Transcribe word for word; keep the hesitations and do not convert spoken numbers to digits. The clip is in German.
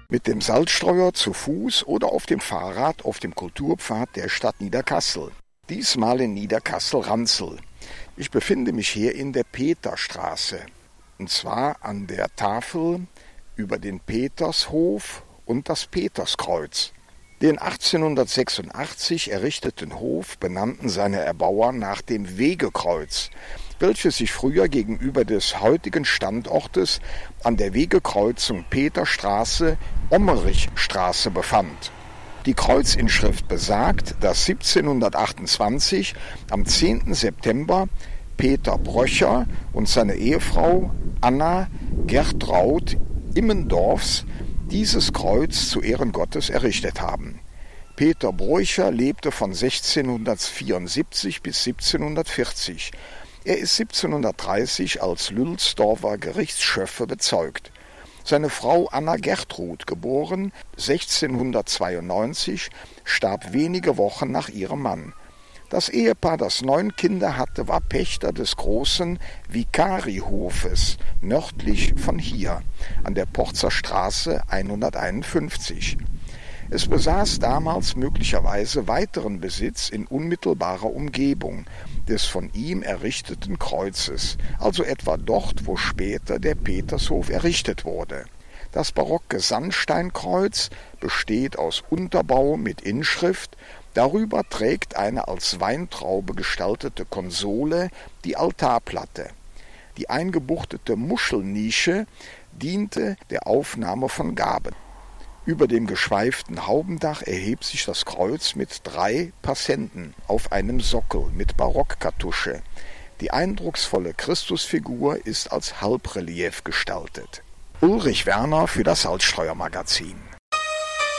Mit dem Salzstreuer zu Fuß oder auf dem Fahrrad auf dem Kulturpfad der Stadt Niederkassel. Diesmal in Niederkassel-Ranzel. Ich befinde mich hier in der Peterstraße. Und zwar an der Tafel über den Petershof und das Peterskreuz. Den achtzehnhundertsechsundachtzig errichteten Hof benannten seine Erbauer nach dem Wegekreuz, welches sich früher gegenüber des heutigen Standortes an der Wegekreuzung Peterstraße-Ommerichstraße befand. Die Kreuzinschrift besagt, dass siebzehnhundertachtundzwanzig am zehnten September Peter Bröcher und seine Ehefrau Anna Gertraud Immendorfs dieses Kreuz zu Ehren Gottes errichtet haben. Peter Breucher lebte von sechzehnhundertvierundsiebzig bis siebzehnhundertvierzig. Er ist siebzehnhundertdreißig als Lülsdorfer Gerichtsschöffe bezeugt. Seine Frau Anna Gertrud, geboren sechzehnhundertzweiundneunzig, starb wenige Wochen nach ihrem Mann. Das Ehepaar, das neun Kinder hatte, war Pächter des großen Vikarihofes nördlich von hier, an der Porzer Straße hunderteinundfünfzig. Es besaß damals möglicherweise weiteren Besitz in unmittelbarer Umgebung des von ihm errichteten Kreuzes, also etwa dort, wo später der Petershof errichtet wurde. Das barocke Sandsteinkreuz besteht aus Unterbau mit Inschrift. Darüber trägt eine als Weintraube gestaltete Konsole die Altarplatte. Die eingebuchtete Muschelnische diente der Aufnahme von Gaben. Über dem geschweiften Haubendach erhebt sich das Kreuz mit drei Passenden auf einem Sockel mit Barockkartusche. Die eindrucksvolle Christusfigur ist als Halbrelief gestaltet. Ulrich Werner für das Salzstreuer-Magazin.